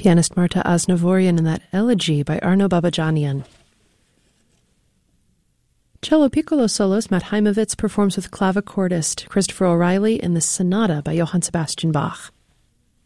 Pianist Marta Aznavourian in that Elegy by Arno Babajanian. Cello piccolo solos, Matt Heimovitz performs with clavicordist Christopher O'Reilly in the Sonata by Johann Sebastian Bach.